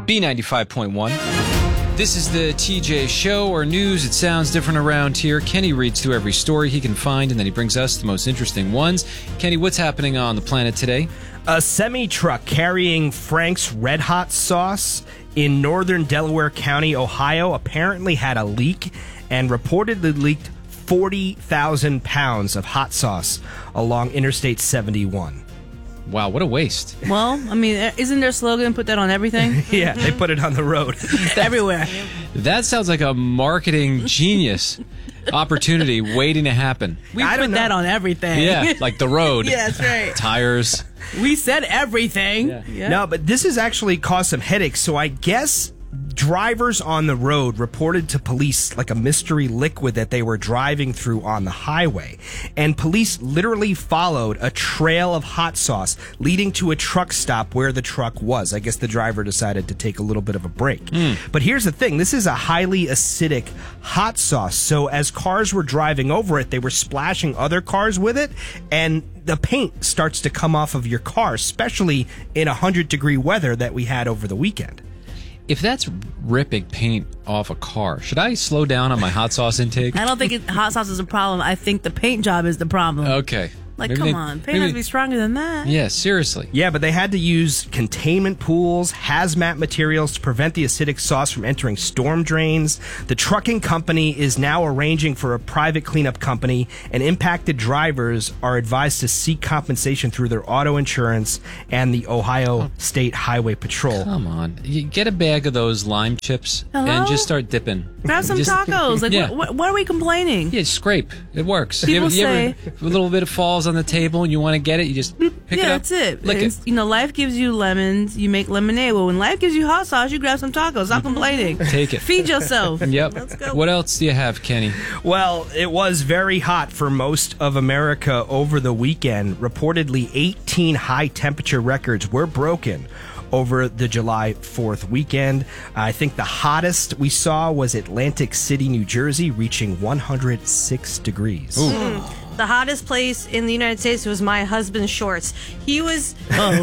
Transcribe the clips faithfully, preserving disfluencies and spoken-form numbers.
B ninety-five point one. This is the T J Show, or news. It sounds different around here. Kenny reads through every story he can find, and then he brings us the most interesting ones. Kenny, what's happening on the planet today? A semi-truck carrying Frank's Red Hot sauce in northern Delaware County, Ohio, apparently had a leak and reportedly leaked forty thousand pounds of hot sauce along Interstate seventy-one. Wow, what a waste. Well, I mean, isn't their slogan, put that on everything? Yeah, they put it on the road. Everywhere. That sounds like a marketing genius opportunity waiting to happen. We I put don't know. that on everything. Yeah, like the road. Yeah, that's right. Tires. We said everything. Yeah. Yeah. No, but this has actually caused some headaches, so I guess drivers on the road reported to police like a mystery liquid that they were driving through on the highway. And police literally followed a trail of hot sauce leading to a truck stop where the truck was. I guess the driver decided to take a little bit of a break. Mm. But here's the thing. This is a highly acidic hot sauce. So as cars were driving over it, they were splashing other cars with it. And the paint starts to come off of your car, especially in one hundred degree weather that we had over the weekend. If that's ripping paint off a car, should I slow down on my hot sauce intake? I don't think it, hot sauce is a problem. I think the paint job is the problem. Okay. Like, Maybe come they- on. Paint maybe- has to be stronger than that. Yeah, seriously. Yeah, but they had to use containment pools, hazmat materials to prevent the acidic sauce from entering storm drains. The trucking company is now arranging for a private cleanup company, and impacted drivers are advised to seek compensation through their auto insurance and the Ohio State Highway Patrol. Come on. You get a bag of those lime chips Hello? and just start dipping. Grab some Just- tacos. Like, Yeah. what, what, what are we complaining? Yeah, scrape. It works. People you ever, you say- ever, if a little bit of falls on the table and you want to get it, you just pick yeah, it up. that's it. Lick And, it. You know, life gives you lemons, you make lemonade. Well, when life gives you hot sauce, you grab some tacos. Stop complaining. Take it. Feed yourself. Yep. Let's go. What else do you have, Kenny? Well, it was very hot for most of America over the weekend. Reportedly, eighteen high-temperature records were broken over the July fourth weekend. I think the hottest we saw was Atlantic City, New Jersey, reaching one hundred six degrees. Ooh. The hottest place in the United States was my husband's shorts. He was... Oh.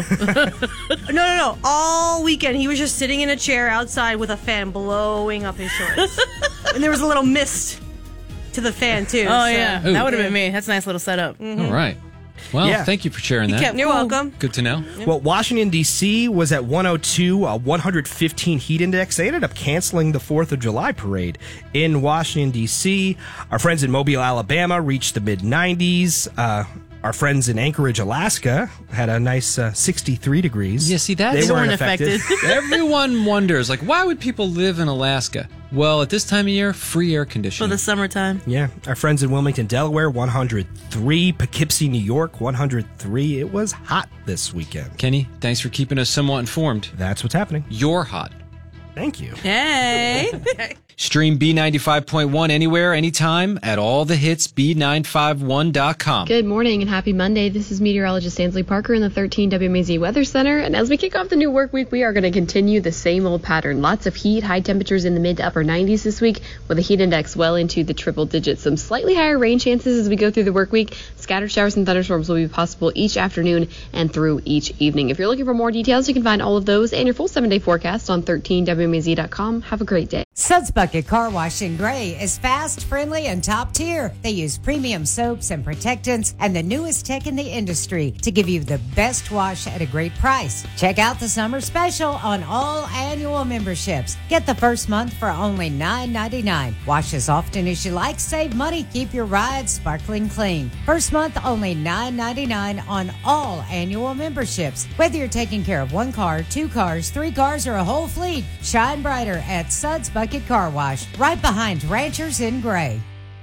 No, no, no. All weekend, he was just sitting in a chair outside with a fan blowing up his shorts. And there was a little mist to the fan, too. Oh, so- yeah. Ooh. That would have been me. That's a nice little setup. Mm-hmm. All right. Well, Yeah. thank you for sharing that. kept- You're welcome. Good to know. Well, Washington, D C was at one oh two, a one hundred fifteen heat index. They ended up canceling the fourth of July parade in Washington, D C. Our friends in Mobile, Alabama reached the mid nineties. Uh, our friends in Anchorage, Alaska had a nice uh, sixty-three degrees. Yeah, see, that's- They They weren't weren't affected. affected. Everyone wonders, like, why would people live in Alaska? Well, at this time of year, free air For conditioning. the summertime. Yeah, our friends in Wilmington, Delaware, one hundred three. Poughkeepsie, New York, one hundred three. It was hot this weekend. Kenny, thanks for keeping us somewhat informed. That's what's happening. You're hot. Thank you. Hey. Stream B ninety-five point one anywhere, anytime, at all the hits B nine five one dot com. Good morning and happy Monday. This is meteorologist Ansley Parker in the thirteen W M A Z Weather Center. And as we kick off the new work week, we are going to continue the same old pattern. Lots of heat, high temperatures in the mid to upper nineties this week with a heat index well into the triple digits. Some slightly higher rain chances as we go through the work week. Scattered showers and thunderstorms will be possible each afternoon and through each evening. If you're looking for more details, you can find all of those and your full seven-day forecast on thirteen W M A Z dot com. Have a great day. Suds Bucket Car Wash in Gray is fast, friendly, and top tier. They use premium soaps and protectants and the newest tech in the industry to give you the best wash at a great price. Check out the summer special on all annual memberships. Get the first month for only nine ninety-nine. Wash as often as you like, save money, keep your ride sparkling clean. First month only nine ninety-nine on all annual memberships. Whether you're taking care of one car, two cars, three cars, or a whole fleet, shine brighter at Suds Bucket Car Wash, right behind Ranchers in Gray.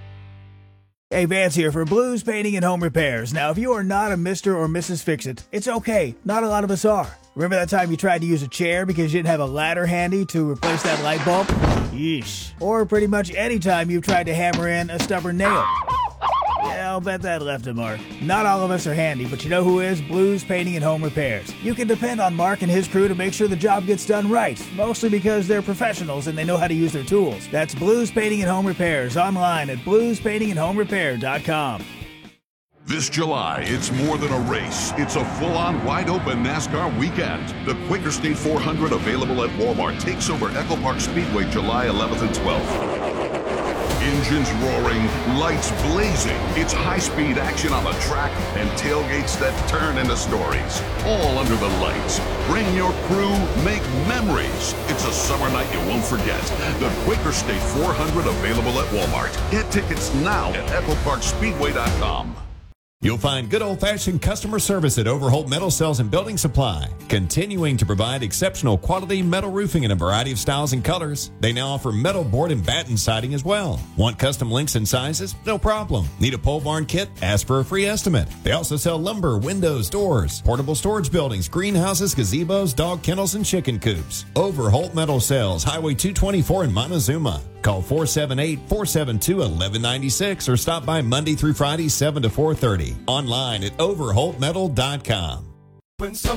Hey, Vance here for Blues Painting and Home Repairs. Now, if you are not a Mister or Missus Fix-It, it's okay. Not a lot of us are. Remember that time you tried to use a chair because you didn't have a ladder handy to replace that light bulb? Yeesh. Or pretty much any time you've tried to hammer in a stubborn nail. Yeah, I'll bet that left a mark. Not all of us are handy, but you know who is? Blues Painting and Home Repairs. You can depend on Mark and his crew to make sure the job gets done right, mostly because they're professionals and they know how to use their tools. That's Blues Painting and Home Repairs, online at blues painting and home repair dot com. This July, it's more than a race. It's a full-on, wide-open NASCAR weekend. The Quaker State four hundred, available at Walmart, takes over Echo Park Speedway July eleventh and twelfth. Engines roaring, lights blazing. It's high-speed action on the track and tailgates that turn into stories. All under the lights. Bring your crew, make memories. It's a summer night you won't forget. The Quaker State four hundred, available at Walmart. Get tickets now at echo park speedway dot com. You'll find good old-fashioned customer service at Overholt Metal Sales and Building Supply, continuing to provide exceptional quality metal roofing in a variety of styles and colors. They now offer metal board and batten siding as well. Want custom lengths and sizes? No problem. Need a pole barn kit? Ask for a free estimate. They also sell lumber, windows, doors, portable storage buildings, greenhouses, gazebos, dog kennels, and chicken coops. Overholt Metal Sales, Highway two twenty-four in Montezuma. Call four seven eight, four seven two, one one nine six or stop by Monday through Friday, seven to four thirty. Online at overholt metal dot com.